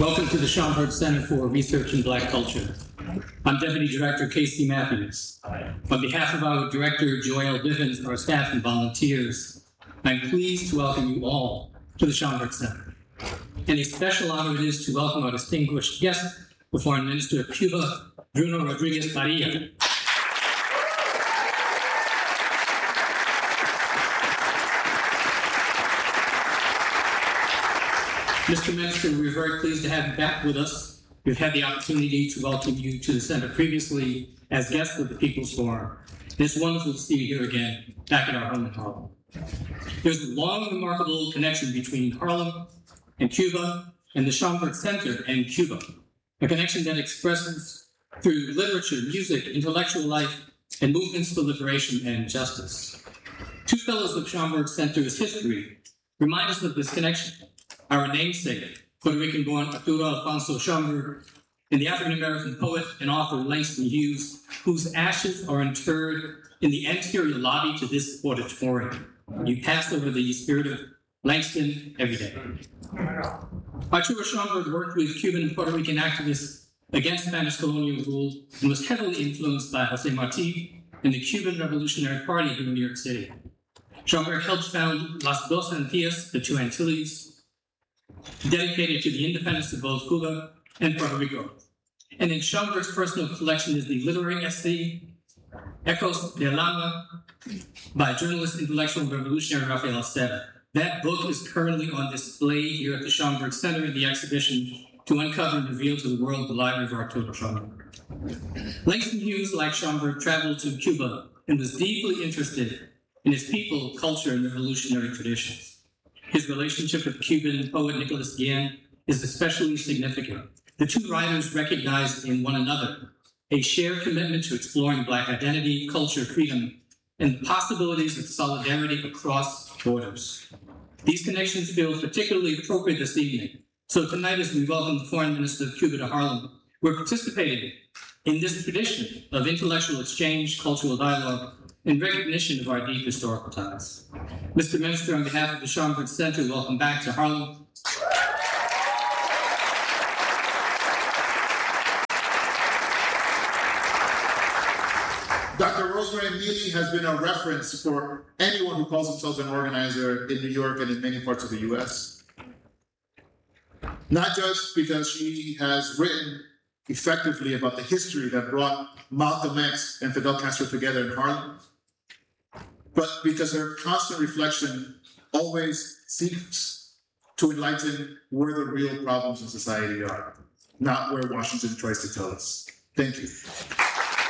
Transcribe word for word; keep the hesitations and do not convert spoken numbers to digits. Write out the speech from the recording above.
Welcome to the Schomburg Center for Research in Black Culture. I'm Deputy Director Casey Matthews. On behalf of our Director Joelle Bivens, our staff and volunteers, I'm pleased to welcome you all to the Schomburg Center. And a special honor it is to welcome our distinguished guest, the Foreign Minister of Cuba, Bruno Rodriguez Parilla. Mister Minister, we're very pleased to have you back with us. We've had the opportunity to welcome you to the Center previously as guest of the People's Forum. It's wonderful to see you here again, back at our home in Harlem. There's a long, remarkable connection between Harlem and Cuba and the Schomburg Center and Cuba, a connection that expresses through literature, music, intellectual life, and movements for liberation and justice. Two fellows of Schomburg Center's history remind us of this connection. Our namesake, Puerto Rican-born Arturo Alfonso Schomburg, and the African-American poet and author Langston Hughes, whose ashes are interred in the anterior lobby to this auditorium. You pass over the spirit of Langston every day. Arturo Schomburg worked with Cuban and Puerto Rican activists against Spanish colonial rule and was heavily influenced by Jose Marti and the Cuban Revolutionary Party here in New York City. Schomburg helped found Las Dos Antillas, the two Antilles, dedicated to the independence of both Cuba and Puerto Rico. And in Schomburg's personal collection is the literary essay, Ecos del Alma, by journalist, intellectual, and revolutionary Rafael Esteva. That book is currently on display here at the Schomburg Center in the exhibition To Uncover and Reveal to the World the Library of Arturo Schomburg. Langston Hughes, like Schomburg, traveled to Cuba and was deeply interested in its people, culture, and revolutionary traditions. His relationship with Cuban poet Nicolas Guillen is especially significant. The two writers recognized in one another a shared commitment to exploring Black identity, culture, freedom, and the possibilities of solidarity across borders. These connections feel particularly appropriate this evening. So tonight, as we welcome the Foreign Minister of Cuba to Harlem, we're participating in this tradition of intellectual exchange, cultural dialogue, in recognition of our deep historical ties. Mister Minister, on behalf of the Schomburg Center, welcome back to Harlem. Doctor Rosemary Neely has been a reference for anyone who calls themselves an organizer in New York and in many parts of the U S. Not just because she has written effectively about the history that brought Malcolm X and Fidel Castro together in Harlem, but because her constant reflection always seeks to enlighten where the real problems in society are, not where Washington tries to tell us. Thank you.